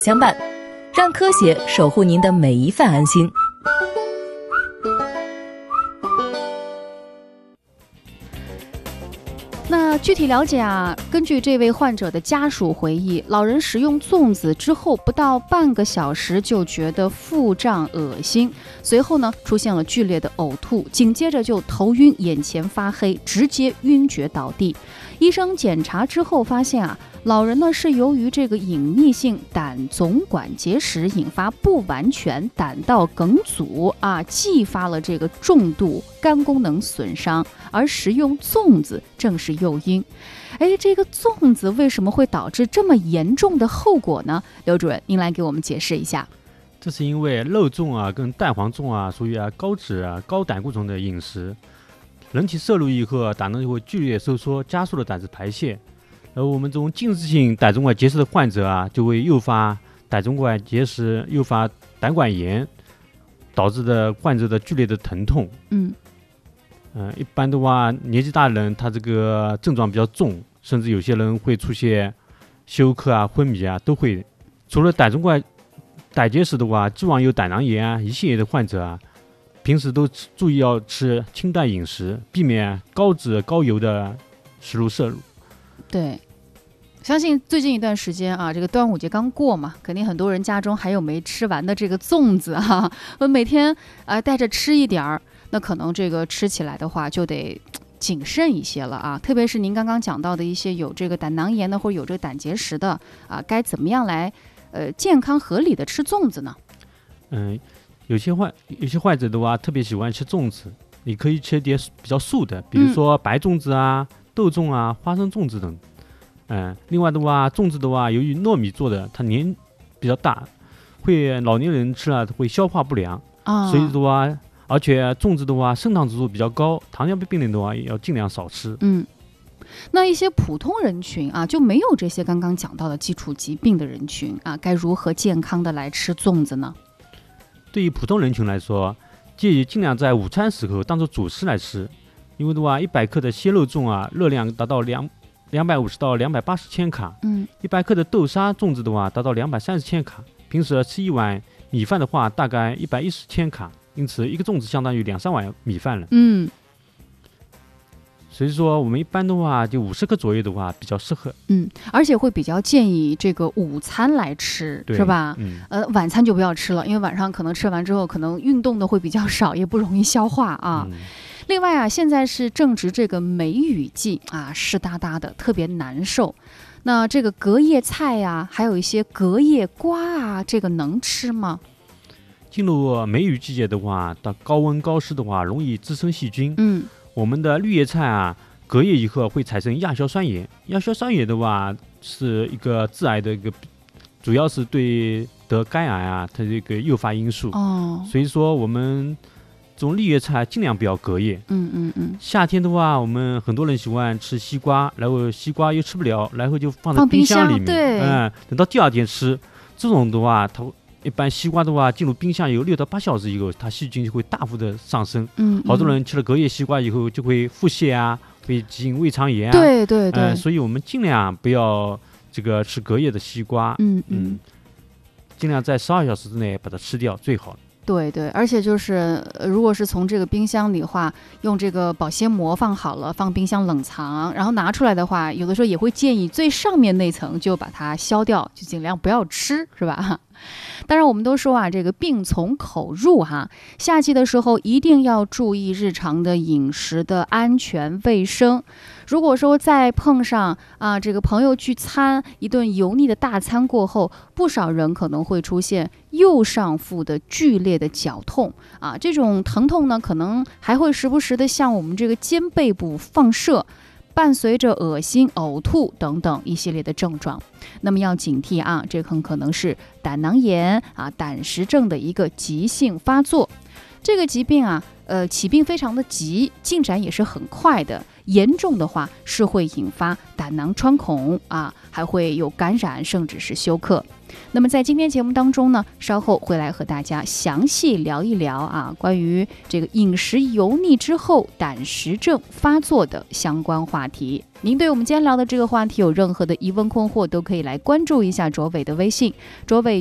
相伴，让科学守护您的每一份安心。 那具体了解啊，根据这位患者的家属回忆，老人食用粽子之后不到半个小时就觉得腹胀恶心，随后呢出现了剧烈的呕吐，紧接着就头晕眼前发黑，直接晕厥倒地。医生检查之后发现啊，老人呢是由于这个隐匿性胆总管结石引发不完全胆道梗阻啊，继发了这个重度肝功能损伤，而食用粽子正是诱因。这个粽子为什么会导致这么严重的后果呢？刘主任，您来给我们解释一下。 这是因为肉粽啊跟蛋黄粽啊属于高脂高胆固醇的饮食，人体摄入以后胆囊就会剧烈收缩，加速了胆汁排泄。而我们这种静止性胆总管结石的患者就会诱发胆总管结石，诱发胆管炎，导致的患者的剧烈的疼痛。一般的话，年纪大的人他这个症状比较重，甚至有些人会出现休克昏迷都会。除了胆总管胆结石的话，既往有胆囊炎胰腺炎的患者平时都注意要吃清淡饮食，避免高脂高油的食物摄入。 对，相信最近一段时间这个端午节刚过嘛，肯定很多人家中还有没吃完的这个粽子每天带着吃一点儿，那可能这个吃起来的话就得谨慎一些了特别是您刚刚讲到的一些有这个胆囊炎的或者有这个胆结石的该怎么样来健康合理的吃粽子呢？ 有些患者的话特别喜欢吃粽子，你可以吃点比较素的，比如说白粽子豆粽花生粽子等。另外的话，粽子的话，由于糯米做的，它年比较大，老年人吃了会消化不良所以的话，而且粽子的话，升糖指数比较高，糖尿病病人的话也要尽量少吃。 那一些普通人群就没有这些刚刚讲到的基础疾病的人群该如何健康的来吃粽子呢？ 对于普通人群来说，建议尽量在午餐时候当做主食来吃，因为的话，100克的鲜肉粽热量达到250到280千卡，100克的豆沙粽子的话达到230千卡，平时吃一碗米饭的话大概110千卡，因此一个粽子相当于2-3碗米饭了。所以说我们一般的话就50克左右的话比较适合。 而且会比较建议这个午餐来吃，是吧？晚餐就不要吃了，因为晚上可能吃完之后可能运动的会比较少，也不容易消化另外现在是正值这个梅雨季湿哒哒的，特别难受。那这个隔夜菜还有一些隔夜瓜这个能吃吗？ 进入梅雨季节的话，到高温高湿的话，容易滋生细菌。我们的绿叶菜隔夜以后会产生亚硝酸盐，亚硝酸盐的话是一个致癌的一个，主要是对得肝癌它这个诱发因素。所以说我们这种绿叶菜尽量不要隔夜。夏天的话，我们很多人喜欢吃西瓜，然后西瓜又吃不了，然后就放在冰箱里面，等到第二天吃。这种的话，它一般西瓜的话进入冰箱有6到8小时以后，它细菌就会大幅的上升。好多人吃了隔夜西瓜以后就会腹泻会急性胃肠炎对所以我们尽量不要这个吃隔夜的西瓜。尽量在12小时之内把它吃掉最好。 对，而且就是如果是从这个冰箱里的话，用这个保鲜膜放好了，放冰箱冷藏，然后拿出来的话，有的时候也会建议最上面那层就把它削掉，就尽量不要吃，是吧？当然我们都说这个病从口入夏季的时候一定要注意日常的饮食的安全卫生。如果说再碰上这个朋友聚餐，一顿油腻的大餐过后，不少人可能会出现右上腹的剧烈的绞痛这种疼痛呢，可能还会时不时的向我们这个肩背部放射，伴随着恶心、呕吐等等一系列的症状。那么要警惕这很可能是胆囊炎胆石症的一个急性发作。 这个疾病啊，起病非常的急，进展也是很快的，严重的话是会引发胆囊穿孔啊，还会有感染，甚至是休克。那么在今天节目当中呢，稍后会来和大家详细聊一聊啊，关于这个饮食油腻之后胆石症发作的相关话题。您对我们今天聊的这个话题有任何的疑问困惑，都可以来关注一下卓伟的微信，卓伟